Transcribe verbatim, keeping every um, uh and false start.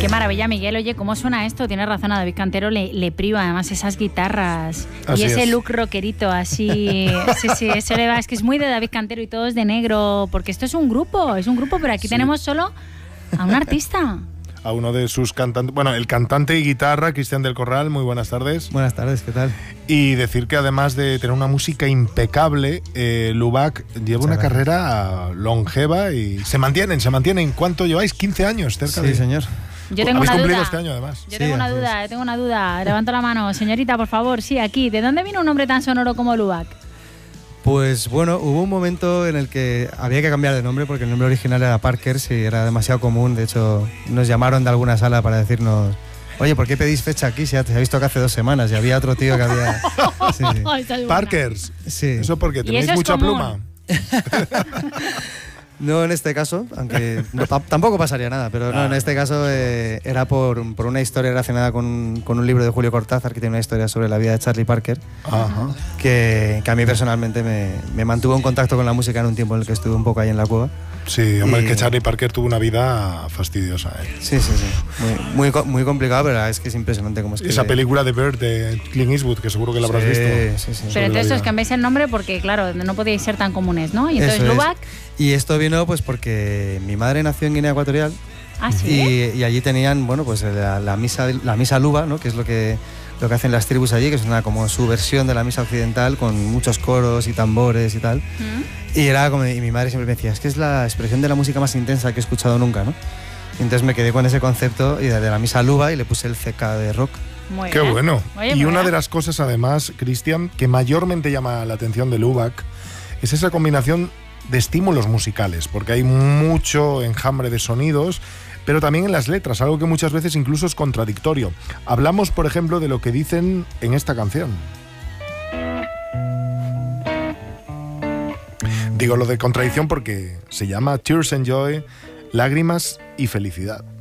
maravilla, Miguel. Oye, ¿cómo suena esto? Tienes razón, a David Cantero le, le priva además esas guitarras así y ese es. look rockerito así. Sí, sí, eso le va. Es que es muy de David Cantero y todo es de negro, porque esto es un grupo, es un grupo, pero aquí sí. tenemos solo a un artista. A uno de sus cantantes, bueno, el cantante y guitarra, Cristian del Corral. Muy buenas tardes. Buenas tardes, ¿qué tal? Y decir que además de tener una música impecable, eh, Lubac lleva Muchas una gracias. carrera longeva y se mantienen, se mantienen. ¿Cuánto lleváis? ¿quince años? Cerca sí, de... señor. Yo tengo ¿Habéis una cumplido duda. este año además? Yo sí, tengo una duda, yo tengo una duda. Levanto la mano. Señorita, por favor, sí, aquí. ¿De dónde vino un nombre tan sonoro como Lubac? Pues bueno, hubo un momento en el que había que cambiar de nombre porque el nombre original era Parkers y era demasiado común. De hecho, nos llamaron de alguna sala para decirnos: oye, ¿por qué pedís fecha aquí? Si se ha visto que hace dos semanas y había otro tío que había... Sí, sí. Parkers. Sí. ¿Eso porque tenéis eso mucha común? pluma? No en este caso, aunque no, tampoco pasaría nada, pero no, en este caso eh, era por, por una historia relacionada con, con un libro de Julio Cortázar que tiene una historia sobre la vida de Charlie Parker. Ajá. Que, que a mí personalmente me, me mantuvo en contacto con la música en un tiempo en el que estuve un poco ahí en la cueva. Sí, hombre, y... es que Charlie Parker tuvo una vida fastidiosa. ¿eh? Sí, sí, sí. Muy, muy, muy complicado, pero es que es impresionante cómo escribe. Esa película de Bird de Clint Eastwood, que seguro que la habrás sí, visto. Sí, sí. Pero entonces os cambiáis el nombre porque, claro, no podíais ser tan comunes, ¿no? Y entonces Eso Lubac... Es. Y esto vino pues porque mi madre nació en Guinea Ecuatorial. ¿Ah, sí? Y, y allí tenían, bueno, pues la, la misa la misa luba, ¿no? Que es lo que lo que hacen las tribus allí, que es una como su versión de la misa occidental con muchos coros y tambores y tal. ¿Mm? Y era como, y mi madre siempre me decía, es que es la expresión de la música más intensa que he escuchado nunca, ¿no? Y entonces me quedé con ese concepto y de, de la misa luba y le puse el C K de rock. Muy Qué bien. bueno. Oye, y una bien. de las cosas, además, Cristian, que mayormente llama la atención de Lubac es esa combinación de estímulos musicales, porque hay mucho enjambre de sonidos, pero también en las letras, algo que muchas veces incluso es contradictorio. Hablamos, por ejemplo, de lo que dicen en esta canción. Digo lo de contradicción porque se llama Tears and Joy, lágrimas y felicidad.